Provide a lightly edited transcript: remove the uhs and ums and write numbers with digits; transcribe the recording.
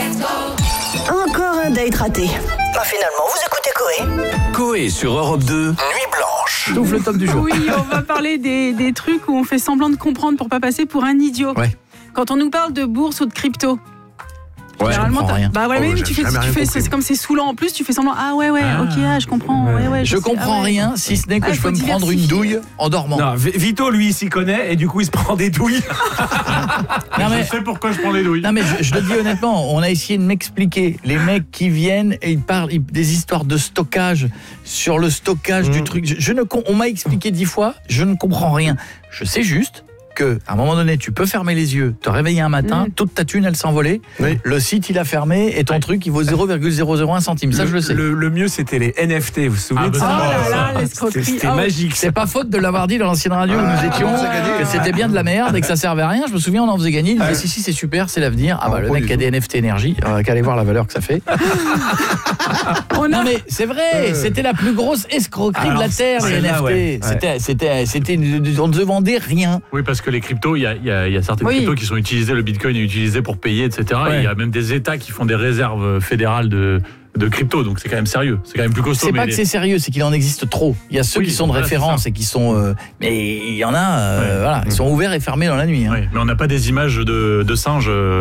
Encore un date raté. Finalement, vous écoutez Coé. Coé sur Europe 2, Nuit Blanche. Sauf le top du jour. Oui, on va parler des trucs où on fait semblant de comprendre pour pas passer pour un idiot. Ouais. Quand on nous parle de bourse ou de crypto. Ouais, je comprends rien. Bah ouais, mais tu fais c'est comme c'est saoulant en plus, tu fais semblant je comprends. Je comprends rien, si ce n'est que je peux me prendre une douille en dormant. Non, Vito, lui, il s'y connaît et du coup, il se prend des douilles. Je sais pourquoi je prends des douilles. Non mais je le dis honnêtement, on a essayé de m'expliquer. Les mecs qui viennent et ils parlent des histoires de stockage, sur le stockage du truc. On m'a expliqué 10 fois, je ne comprends rien. Je sais juste que à un moment donné, tu peux fermer les yeux, te réveiller un matin, toute ta thune, elle s'envolait. Oui. Le site, il a fermé et ton truc, il vaut 0,001 centime. Ça, je le sais. Le mieux, c'était les NFT. Vous vous souvenez de ça? L'escroquerie. C'était magique. C'est pas faute de l'avoir dit dans l'ancienne radio où nous étions, que c'était bien de la merde et que ça servait à rien. Je me souviens, on en faisait gagner. Il disait, si, c'est super, c'est l'avenir. Ah bah, le mec qui a des NFT énergie, qu'à aller voir la valeur que ça fait. Non mais c'est vrai, c'était la plus grosse escroquerie de la Terre, les NFT. Ouais. C'était, on ne se vendait rien. Oui, parce que les cryptos, il y a certaines cryptos qui sont utilisées, le bitcoin est utilisé pour payer, etc. Ouais. Il y a même des États qui font des réserves fédérales de crypto, donc c'est quand même sérieux, c'est quand même plus costaud. C'est pas que c'est sérieux, c'est qu'il en existe trop. Il y a ceux qui sont de référence et qui sont... mais il y en a, ils sont ouverts et fermés dans la nuit. Oui, mais on n'a pas des images de singes...